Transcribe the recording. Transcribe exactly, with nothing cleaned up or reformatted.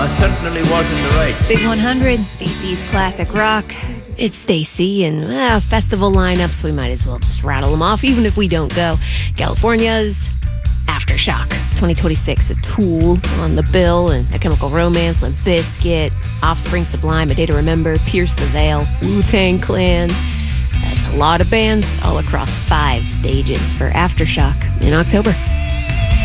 I certainly was in the right. Big one hundred, D C's classic rock. It's Stacy, and uh, festival lineups, we might as well just rattle them off, even if we don't go. California's Aftershock twenty twenty-six, a Tool on the bill, and A Chemical Romance, Limp Bizkit, Offspring, Sublime, A Day to Remember, Pierce the Veil, Wu-Tang Clan. That's a lot of bands all across five stages for Aftershock in October.